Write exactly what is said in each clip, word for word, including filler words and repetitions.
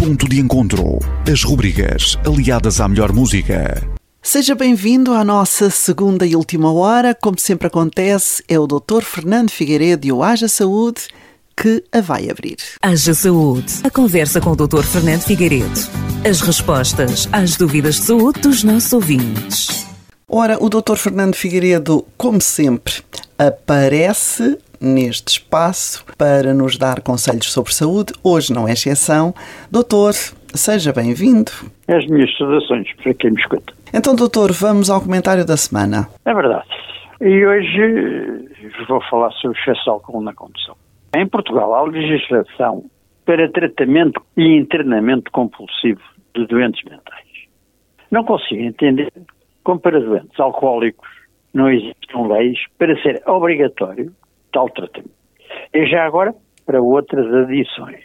Ponto de Encontro. As rubricas aliadas à melhor música. Seja bem-vindo à nossa segunda e última hora. Como sempre acontece, é o doutor Fernando Figueiredo e o Haja Saúde que a vai abrir. Haja Saúde. A conversa com o doutor Fernando Figueiredo. As respostas às dúvidas de saúde dos nossos ouvintes. Ora, o doutor Fernando Figueiredo, como sempre, aparece neste espaço para nos dar conselhos sobre saúde. Hoje não é exceção. Doutor, seja bem-vindo. As minhas saudações para quem me escuta. Então, doutor, vamos ao comentário da semana. É verdade. E hoje vou falar sobre excesso de álcool na condução. Em Portugal há legislação para tratamento e internamento compulsivo de doentes mentais. Não consigo entender como para doentes alcoólicos não existem leis para ser obrigatório tal tratamento. E já agora para outras adições.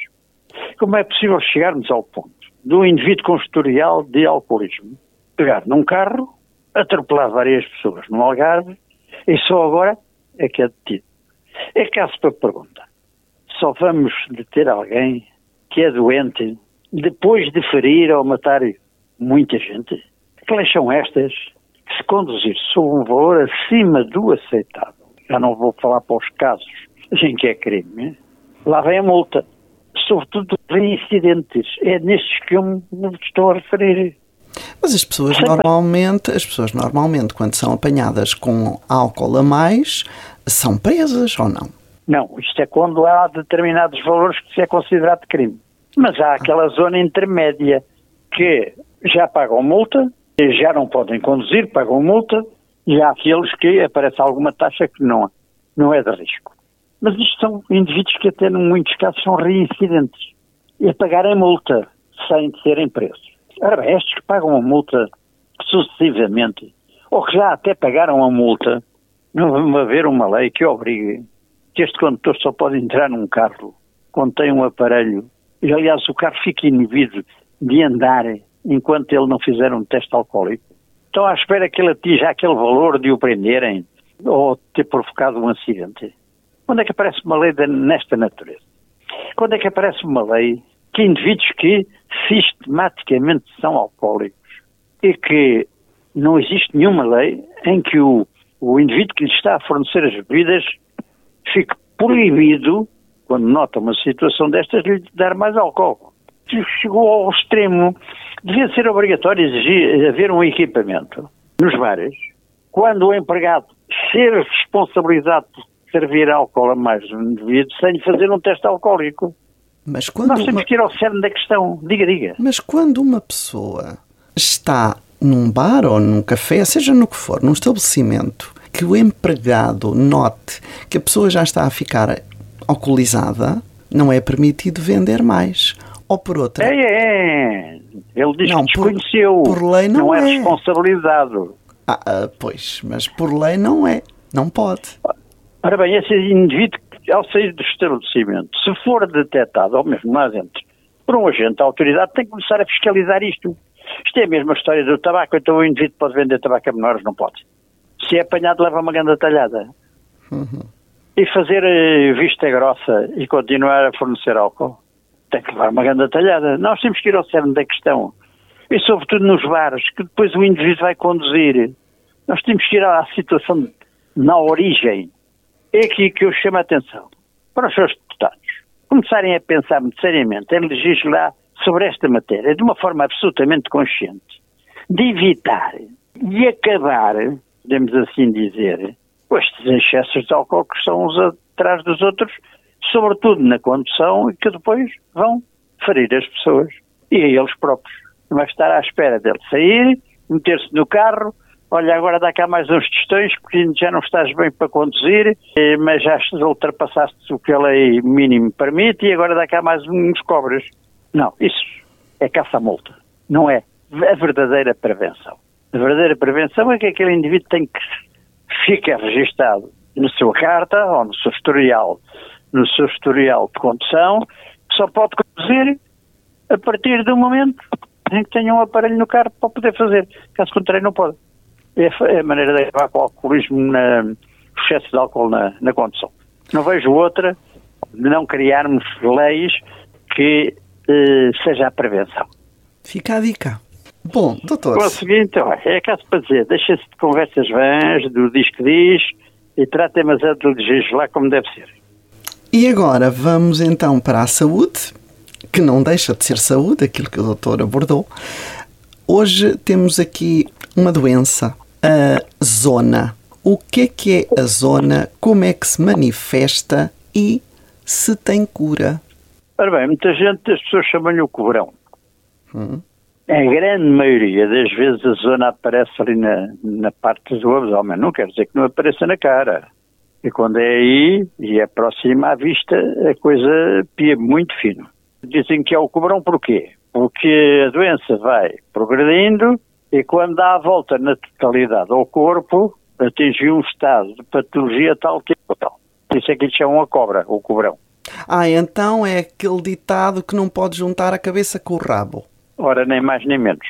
Como é possível chegarmos ao ponto do indivíduo com historial de alcoolismo pegar num carro, atropelar várias pessoas no Algarve e só agora é que é detido? É caso para perguntar. Só vamos deter alguém que é doente depois de ferir ou matar muita gente? Que leis são estas que, se conduzir sob um valor acima do aceitável, já não vou falar para os casos em que é crime, lá vem a multa. Sobretudo em incidentes. É nestes que eu me estou a referir. Mas as pessoas normalmente, as pessoas normalmente, quando são apanhadas com álcool a mais, são presas ou não? Não, isto é quando há determinados valores que se é considerado crime. Mas há aquela zona intermédia que já pagam multa, já não podem conduzir, pagam multa, e há aqueles que aparece alguma taxa que não, não é de risco. Mas isto são indivíduos que até, em muitos casos, são reincidentes. E a pagarem multa sem serem presos. Ora bem, estes que pagam a multa sucessivamente, ou que já até pagaram a multa, não vai haver uma lei que obrigue que este condutor só pode entrar num carro quando tem um aparelho. E, aliás, o carro fica inibido de andar enquanto ele não fizer um teste alcoólico. Estão à espera que ele atinja aquele valor de o prenderem ou ter provocado um acidente. Quando é que aparece uma lei de, nesta natureza? Quando é que aparece uma lei que indivíduos que sistematicamente são alcoólicos e que não existe nenhuma lei em que o, o indivíduo que lhe está a fornecer as bebidas fique proibido, quando nota uma situação destas, de lhe dar mais álcool? Chegou ao extremo. Devia ser obrigatório exigir haver um equipamento nos bares, quando o empregado ser responsabilizado por servir álcool a mais um indivíduo sem fazer um teste alcoólico. Mas quando Nós temos uma... que ir ao cerne da questão. Diga, diga. Mas quando uma pessoa está num bar ou num café, seja no que for, num estabelecimento, que o empregado note que a pessoa já está a ficar alcoolizada, não é permitido vender mais. Ou por outra... É, é. Ele diz não, que desconheceu. Por, por lei não, não é. é responsabilizado. Ah, ah, pois, mas por lei não é. Não pode. Ora bem, esse indivíduo, ao sair do estabelecimento, se for detectado, ou mesmo lá dentro, por um agente da autoridade, tem que começar a fiscalizar isto. Isto é a mesma história do tabaco. Então o indivíduo pode vender tabaco a menores? Não pode. Se é apanhado, leva uma grande talhada. Uhum. E fazer uh, vista grossa e continuar a fornecer álcool? Tem que levar uma grande talhada. Nós temos que ir ao cerne da questão. E sobretudo nos bares, que depois o indivíduo vai conduzir. Nós temos que ir à situação de, na origem. É aqui que eu chamo a atenção para os seus deputados começarem a pensar muito seriamente em legislar sobre esta matéria de uma forma absolutamente consciente, de evitar e acabar, podemos assim dizer, com estes excessos de álcool que são uns atrás dos outros, sobretudo na condução, e que depois vão ferir as pessoas e a eles próprios. Não vai estar à espera dele sair, meter-se no carro, olha, agora dá cá mais uns tostões porque já não estás bem para conduzir, mas já ultrapassaste o que a lei mínimo permite e agora dá cá mais uns cobras. Não, isso é caça-multa. Não é a verdadeira prevenção. A verdadeira prevenção é que aquele indivíduo tem que ficar registado na sua carta ou no seu historial, no seu historial de condução, que só pode conduzir a partir do momento em que tenha um aparelho no carro para poder fazer. Caso contrário, não pode. É a maneira de acabar com o alcoolismo, na, o excesso de álcool na, na condução. Não vejo outra de não criarmos leis que eh, seja a prevenção. Fica a dica. Bom, doutor... O seguinte, olha, é caso para dizer, deixa-se de conversas vãs, do diz que diz, e trata mas é de legislar como deve ser. E agora vamos então para a saúde, que não deixa de ser saúde, aquilo que o doutor abordou. Hoje temos aqui uma doença, a zona. O que é que é a zona, como é que se manifesta e se tem cura? Ora bem, muita gente, as pessoas chamam-lhe o cobrão. Hum. A grande maioria das vezes a zona aparece ali na, na parte do abdômen. Não quer dizer que não apareça na cara. E quando é aí e é próxima à vista, a coisa pia muito fino. Dizem que é o cobrão porquê? Porque a doença vai progredindo e quando dá a volta na totalidade ao corpo, atinge um estado de patologia tal que é tal. Por isso é que lhe chamam a cobra, o cobrão. Ah, então é aquele ditado que não pode juntar a cabeça com o rabo. Ora, nem mais nem menos.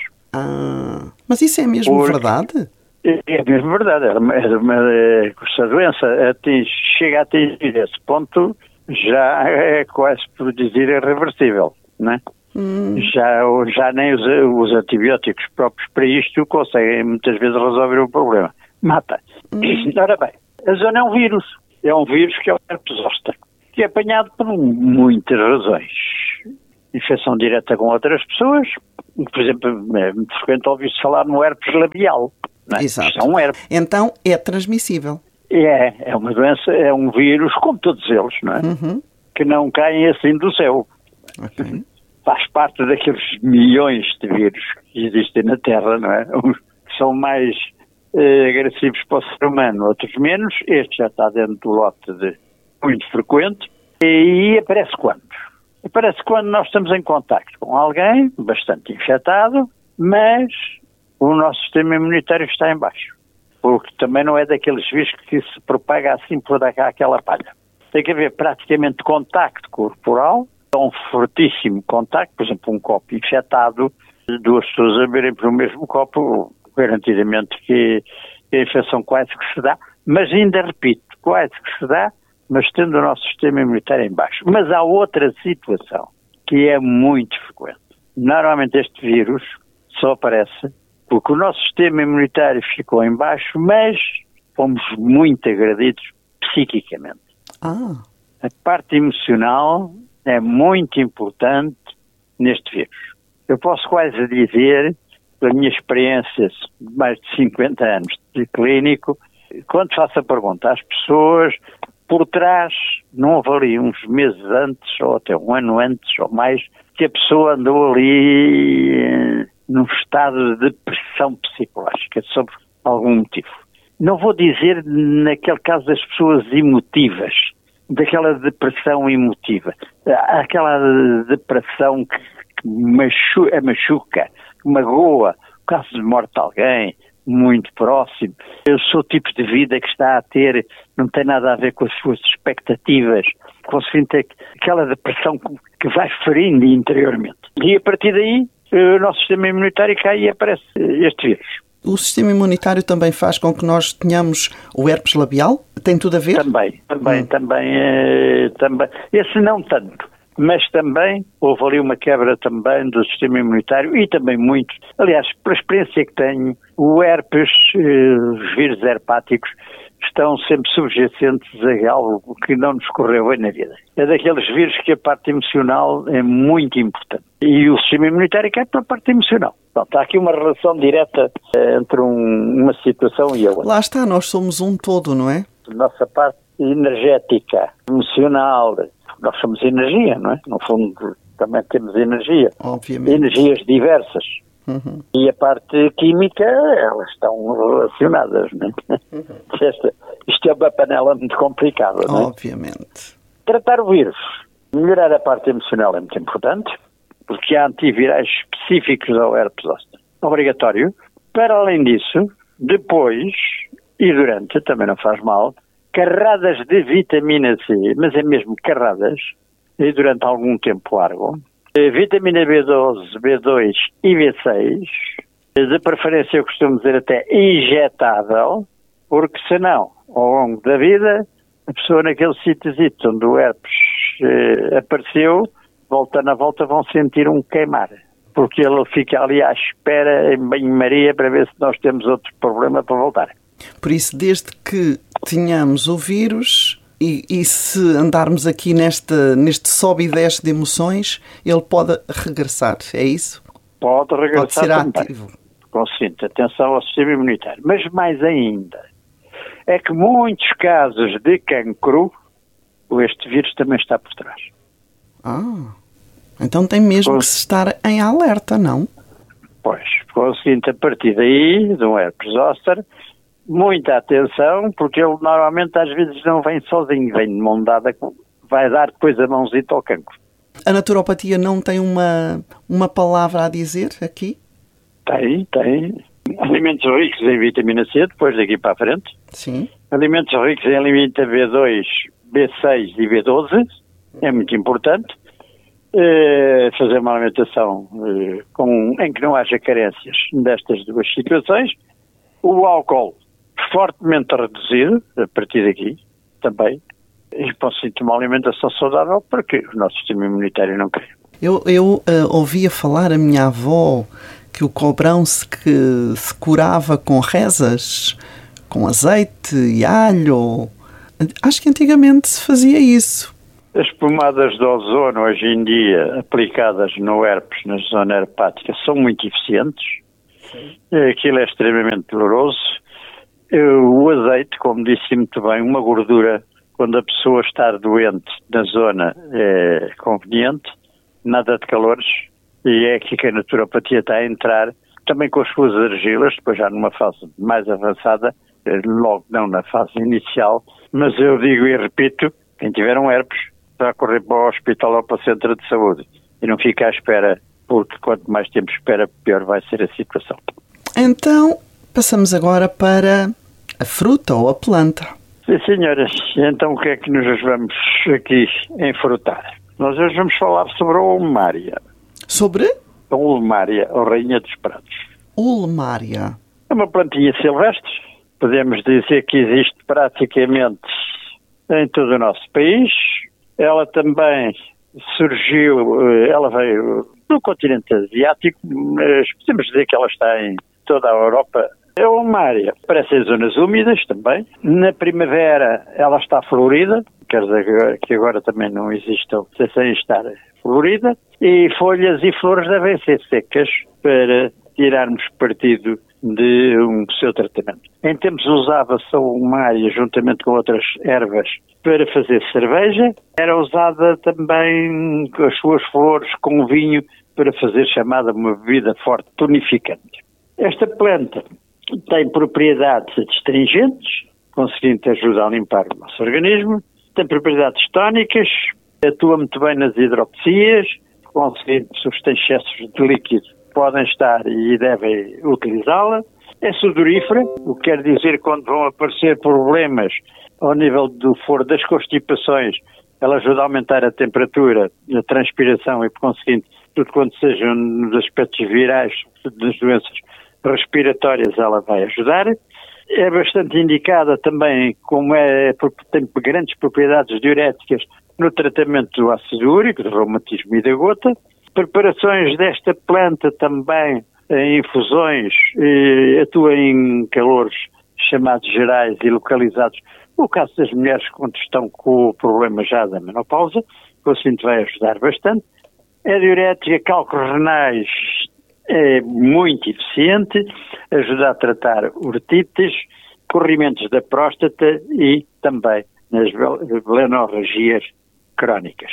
Ah, mas isso é mesmo Porque verdade? É, é mesmo verdade. É uma, é uma, é, se a doença atinge, chega a atingir esse ponto, já é quase por dizer irreversível, não é? Hum. Já, já nem os, os antibióticos próprios para isto conseguem muitas vezes resolver o problema. Mata. Hum. Ora bem, a zona é um vírus. É um vírus que é o herpes zoster, que é apanhado por muitas razões. Infecção direta com outras pessoas, por exemplo, é muito frequente ouvir-se falar no herpes labial. Não é? Exato. É um herpes. Então é transmissível. É, é uma doença, é um vírus, como todos eles, não é? Uhum. Que não caem assim do céu. Okay. Faz parte daqueles milhões de vírus que existem na Terra, não é? Uns que são mais eh, agressivos para o ser humano, outros menos. Este já está dentro do lote de muito frequente. E aparece quando? Aparece quando nós estamos em contacto com alguém bastante infectado, mas o nosso sistema imunitário está em baixo. Porque também não é daqueles vírus que se propaga assim por cá aquela palha. Tem que haver praticamente contacto corporal, um fortíssimo contacto, por exemplo, um copo infectado, duas pessoas a beberem pelo mesmo copo, garantidamente que a infecção quase que se dá, mas ainda repito, quase que se dá, mas tendo o nosso sistema imunitário em baixo. Mas há outra situação que é muito frequente. Normalmente este vírus só aparece porque o nosso sistema imunitário ficou em baixo, mas fomos muito agredidos psiquicamente. Ah. A parte emocional é muito importante neste vírus. Eu posso quase dizer, pela minha experiência de mais de cinquenta anos de clínico, quando faço a pergunta às pessoas, por trás, não houve ali uns meses antes, ou até um ano antes, ou mais, que a pessoa andou ali eh, num estado de depressão psicológica, sobre algum motivo. Não vou dizer naquele caso das pessoas emotivas, daquela depressão emotiva, aquela depressão que, que machuca, machuca, que magoa, o caso de morte de alguém, muito próximo. Eu sou o tipo de vida que está a ter, não tem nada a ver com as suas expectativas, conseguindo aquela depressão que vai ferindo interiormente. E a partir daí, o nosso sistema imunitário cai e aparece este vírus. O sistema imunitário também faz com que nós tenhamos o herpes labial? Tem tudo a ver? Também, também, hum. também, é, também. Esse não tanto. Mas também houve ali uma quebra também do sistema imunitário e também muito. Aliás, pela experiência que tenho, o herpes, eh, os vírus herpáticos, estão sempre subjacentes a algo que não nos correu bem na vida. É daqueles vírus que a parte emocional é muito importante. E o sistema imunitário cai para a parte emocional. Portanto, há aqui uma relação direta eh, entre um, uma situação e a outra. Lá está, nós somos um todo, não é? Nossa parte energética, emocional, nós somos energia, não é? No fundo, também temos energia. Obviamente. Energias diversas. Uhum. E a parte química, elas estão relacionadas, não é? Uhum. Esta, isto é uma panela muito complicada, não é? Obviamente. Tratar o vírus, melhorar a parte emocional é muito importante, porque há antivirais específicos ao herpes zoster. Obrigatório. Para além disso, depois e durante, também não faz mal, carradas de vitamina C, mas é mesmo carradas, e durante algum tempo largo, vitamina B doze, B dois e B seis, de preferência eu costumo dizer até injetável, porque senão, ao longo da vida, a pessoa naquele sítio onde o herpes eh, apareceu, volta na volta vão sentir um queimar, porque ele fica ali à espera em banho-maria para ver se nós temos outro problema para voltar. Por isso, desde que tenhamos o vírus e, e se andarmos aqui neste, neste sobe e desce de emoções, ele pode regressar, é isso? Pode regressar pode ser também. ativo. Consciente, atenção ao sistema imunitário. Mas mais ainda, é que muitos casos de cancro, este vírus também está por trás. Ah, então tem mesmo que se estar em alerta, não? Pois, conseguinte, a partir daí, de um herpes zoster, muita atenção, porque ele normalmente às vezes não vem sozinho, vem de mão dada, vai dar depois a mãozita ao cancro. A naturopatia não tem uma, uma palavra a dizer aqui? Tem, tem. Alimentos ricos em vitamina C, depois daqui para a frente. Sim. Alimentos ricos em vitamina B dois, B seis e B doze, é muito importante. Uh, fazer uma alimentação uh, com, em que não haja carências destas duas situações. O álcool fortemente reduzido, a partir daqui, também. E conseguir uma alimentação saudável para que o nosso sistema imunitário não caia. Eu, eu uh, ouvia falar a minha avó que o cobrão se, que se curava com rezas, com azeite e alho. Acho que antigamente se fazia isso. As pomadas de ozono, hoje em dia, aplicadas no herpes, na zona herpática, são muito eficientes. Sim. Aquilo é extremamente doloroso. O azeite, como disse muito bem, uma gordura, quando a pessoa está doente na zona, é conveniente. Nada de calores. E é aqui que a naturopatia está a entrar, também com as suas argilas, depois já numa fase mais avançada, logo não na fase inicial. Mas eu digo e repito, quem tiver um herpes, vai correr para o hospital ou para o centro de saúde e não fica à espera, porque quanto mais tempo espera, pior vai ser a situação. Então, passamos agora para a fruta ou a planta. Sim, senhoras. Então, o que é que nos vamos aqui enfrutar? Nós hoje vamos falar sobre a ulmária. Sobre? A ulmária, a rainha dos prados. Ulmária. É uma plantinha silvestre. Podemos dizer que existe praticamente em todo o nosso país. Ela também surgiu, ela veio do continente asiático, mas podemos dizer que ela está em toda a Europa. É uma área, aparece em zonas úmidas também. Na primavera ela está florida, quer dizer que agora também não existe sem estar florida, e folhas e flores devem ser secas para tirarmos partido de um seu tratamento. Em tempos usava-se a ulmária juntamente com outras ervas para fazer cerveja. Era usada também com as suas flores com vinho para fazer chamada uma bebida forte, tonificante. Esta planta tem propriedades astringentes, conseguindo ajudar a limpar o nosso organismo. Tem propriedades tónicas, atua muito bem nas hidroxias, conseguindo se os têm excessos de líquido podem estar e devem utilizá-la. É sudorífera, o que quer dizer que quando vão aparecer problemas ao nível do foro das constipações, ela ajuda a aumentar a temperatura, a transpiração e, por conseguinte, tudo quanto sejam nos aspectos virais das doenças respiratórias, ela vai ajudar. É bastante indicada também, como é, tem grandes propriedades diuréticas no tratamento do ácido úrico, do reumatismo e da gota. Preparações desta planta também em infusões, eh, atua em calores chamados gerais e localizados. No caso das mulheres quando estão com o problema já da menopausa, o assim vai ajudar bastante. A diurética, cálculos renais, é muito eficiente, ajuda a tratar urtites, corrimentos da próstata e também nas blenorragias crónicas.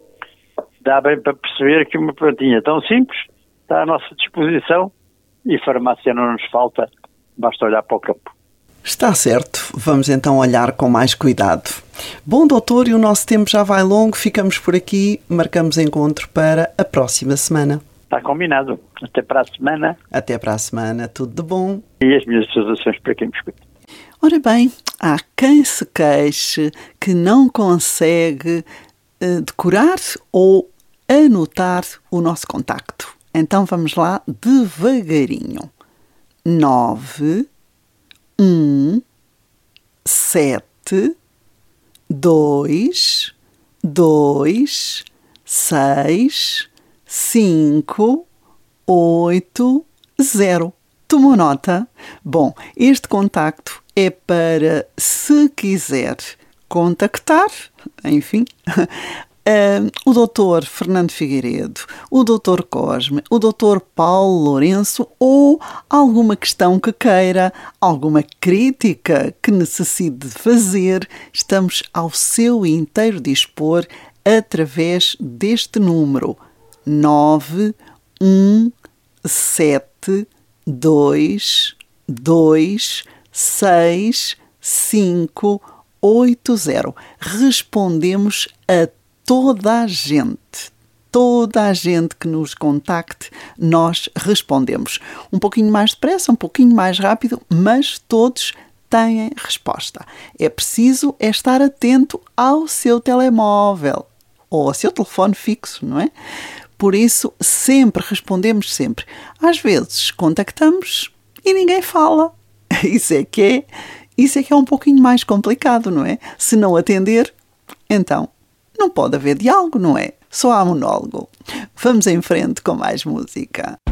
Dá bem para perceber que uma plantinha tão simples está à nossa disposição e farmácia não nos falta, basta olhar para o campo. Está certo, vamos então olhar com mais cuidado. Bom, doutor, e o nosso tempo já vai longo, ficamos por aqui, marcamos encontro para a próxima semana. Está combinado. Até para a semana. Até para a semana, tudo de bom. E as minhas saudações para quem me escuta. Ora bem, há quem se queixe que não consegue uh, decorar ou anotar o nosso contacto. Então vamos lá devagarinho. nove, um, sete, dois, dois, seis cinco oito zero. Tomou nota? Bom, este contacto é para, se quiser contactar, enfim, uh, o doutor Fernando Figueiredo, o doutor Cosme, o doutor Paulo Lourenço ou alguma questão que queira, alguma crítica que necessite de fazer, estamos ao seu inteiro dispor através deste número nove um sete dois dois seis cinco oito zero. Respondemos a toda a gente. Toda a gente que nos contacte, nós respondemos. Um pouquinho mais depressa, um pouquinho mais rápido, mas todos têm resposta. É preciso é estar atento ao seu telemóvel ou ao seu telefone fixo, não é? Por isso, sempre respondemos sempre. Às vezes, contactamos e ninguém fala. Isso é que é, isso é que é um pouquinho mais complicado, não é? Se não atender, então, não pode haver diálogo, não é? Só há monólogo. Vamos em frente com mais música.